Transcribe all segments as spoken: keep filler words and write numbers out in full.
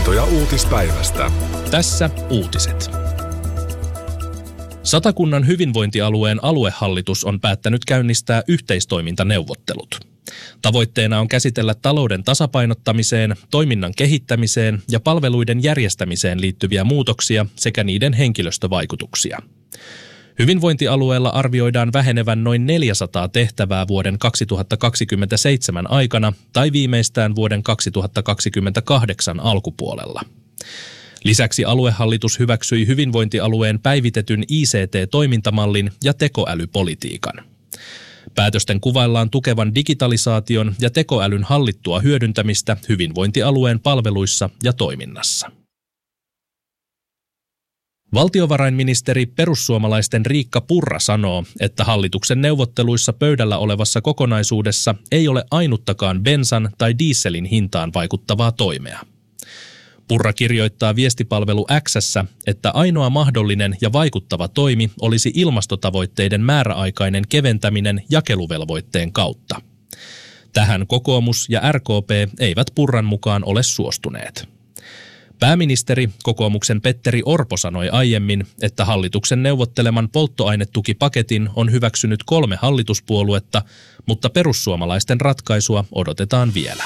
Havaintoja uutispäivästä. Tässä uutiset. Satakunnan hyvinvointialueen aluehallitus on päättänyt käynnistää yhteistoimintaneuvottelut. Tavoitteena on käsitellä talouden tasapainottamiseen, toiminnan kehittämiseen ja palveluiden järjestämiseen liittyviä muutoksia sekä niiden henkilöstövaikutuksia. Hyvinvointialueella arvioidaan vähenevän noin neljäsataa tehtävää vuoden kaksituhattakaksikymmentäseitsemän aikana tai viimeistään vuoden kaksituhattakaksikymmentäkahdeksan alkupuolella. Lisäksi aluehallitus hyväksyi hyvinvointialueen päivitetyn I C T-toimintamallin ja tekoälypolitiikan. Päätösten kuvaillaan tukevan digitalisaation ja tekoälyn hallittua hyödyntämistä hyvinvointialueen palveluissa ja toiminnassa. Valtiovarainministeri perussuomalaisten Riikka Purra sanoo, että hallituksen neuvotteluissa pöydällä olevassa kokonaisuudessa ei ole ainuttakaan bensan tai dieselin hintaan vaikuttavaa toimea. Purra kirjoittaa viestipalvelu X:ssä, että ainoa mahdollinen ja vaikuttava toimi olisi ilmastotavoitteiden määräaikainen keventäminen jakeluvelvoitteen kautta. Tähän kokoomus ja R K P eivät Purran mukaan ole suostuneet. Pääministeri, kokoomuksen Petteri Orpo, sanoi aiemmin, että hallituksen neuvotteleman polttoainetukipaketin on hyväksynyt kolme hallituspuoluetta, mutta perussuomalaisten ratkaisua odotetaan vielä.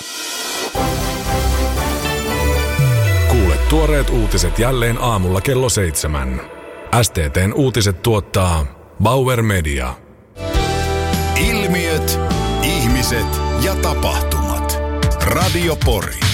Kuule tuoreet uutiset jälleen aamulla kello seitsemän. S T T:n uutiset tuottaa Bauer Media. Ilmiöt, ihmiset ja tapahtumat. Radio Pori.